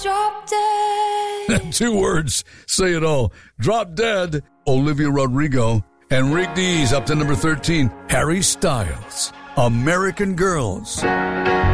Drop Dead. 2 words say it all. Drop Dead, Olivia Rodrigo. And Rick Dees up to number 13, Harry Styles, American Girls.